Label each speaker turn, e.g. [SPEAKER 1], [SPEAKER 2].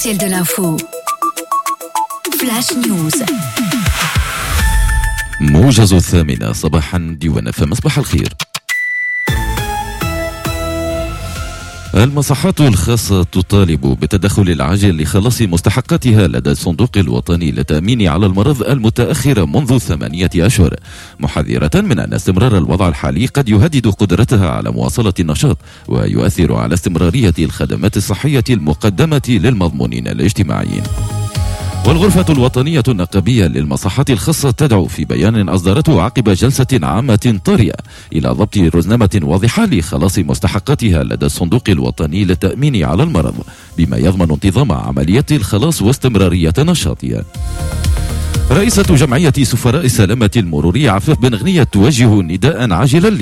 [SPEAKER 1] Ciel de l'info. Flash News.
[SPEAKER 2] موجز 8 صباحا ديوان FM. مصباح الخير. المصحات الخاصة تطالب بالتدخل العاجل لخلاص مستحقاتها لدى الصندوق الوطني للتأمين على المرض المتأخر منذ 8 أشهر، محذرة من أن استمرار الوضع الحالي قد يهدد قدرتها على مواصلة النشاط ويؤثر على استمرارية الخدمات الصحية المقدمة للمضمونين الاجتماعيين. والغرفة الوطنية النقابية للمصحات الخاصة تدعو في بيان أصدرته عقب جلسة عامة طارئة إلى ضبط رزنامة واضحة لخلاص مستحقاتها لدى الصندوق الوطني للتأمين على المرض، بما يضمن انتظام عمليات الخلاص واستمرارية نشاطها. رئيسة جمعية سفراء السلامة المرورية عفاف بن غنية توجه نداء عاجلا